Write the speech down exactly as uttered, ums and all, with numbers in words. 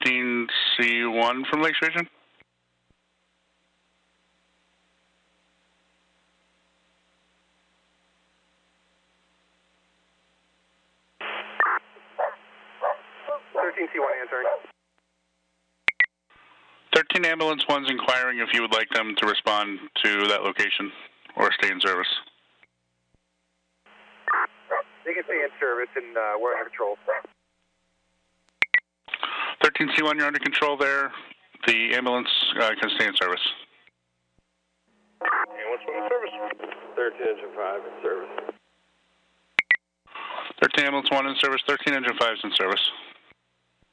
thirteen C one from Lake Region. thirteen C one answering. thirteen Ambulance one's inquiring if you would like them to respond to that location or stay in service. They can stay in service and uh, we're under control. thirteen C one, you're under control there. The ambulance uh, can stay in service. Ambulance one in service. thirteen engine five in service. thirteen Ambulance one in service, thirteen Engine five is in service.